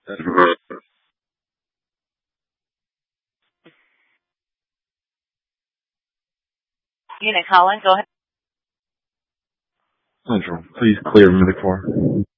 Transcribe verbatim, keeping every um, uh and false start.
Unit Colin, go ahead. Central, please clear Medic four.